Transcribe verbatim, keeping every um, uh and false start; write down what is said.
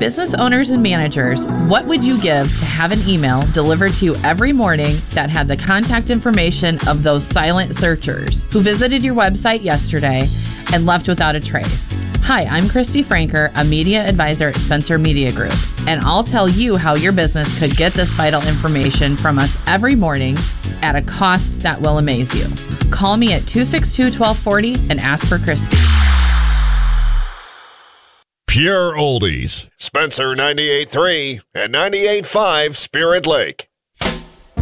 Business owners and managers, what would you give to have an email delivered to you every morning that had the contact information of those silent searchers who visited your website yesterday and left without a trace? Hi, I'm Christy Franker, a media advisor at Spencer Media Group, and I'll tell you how your business could get this vital information from us every morning at a cost that will amaze you. Call me at two six two, one two four zero and ask for Christy. Pure Oldies. Spencer ninety-eight point three and ninety-eight point five Spirit Lake.